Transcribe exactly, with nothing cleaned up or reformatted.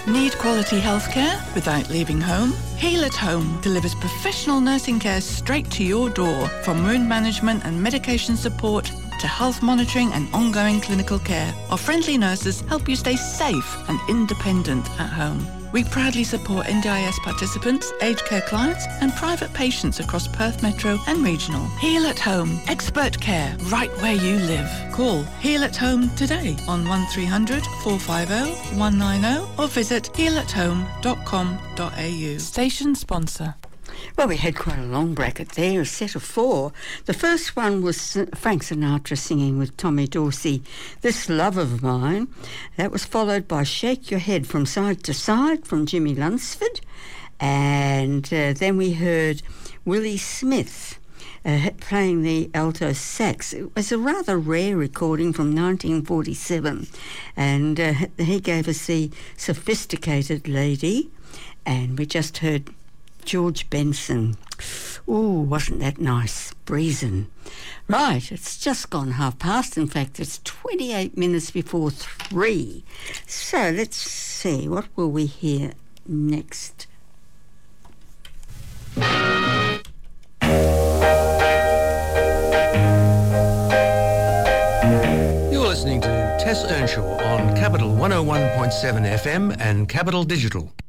Need quality healthcare without leaving home? Heal at Home delivers professional nursing care straight to your door, from wound management and medication support to health monitoring and ongoing clinical care. Our friendly nurses help you stay safe and independent at home. We proudly support N D I S participants, aged care clients and private patients across Perth Metro and Regional. Heal at Home. Expert care right where you live. Call Heal at Home today on one three hundred, four five zero, one nine zero or visit heal at home dot com dot a u. Station sponsor. Well, we had quite a long bracket there, a set of four. The first one was Frank Sinatra singing with Tommy Dorsey, This Love of Mine. That was followed by Shake Your Head from Side to Side from Jimmy Lunsford. And uh, then we heard Willie Smith uh, playing the alto sax. It was a rather rare recording from nineteen forty-seven. And uh, he gave us the Sophisticated Lady. And we just heard George Benson. Ooh, wasn't that nice? Breezin'. Right, it's just gone half past. In fact, it's twenty-eight minutes before three. So let's see, what will we hear next? You're listening to Tess Earnshaw on Capital one oh one point seven F M and Capital Digital.